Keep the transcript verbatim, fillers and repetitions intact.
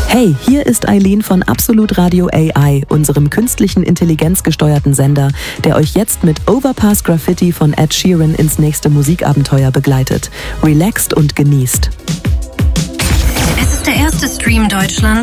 Hey, hier ist Eileen von Absolut Radio A I, unserem künstlichen intelligenzgesteuerten Sender, der euch jetzt mit Overpass Graffiti von Ed Sheeran ins nächste Musikabenteuer begleitet. Relaxt und genießt. Es ist der erste Stream Deutschlands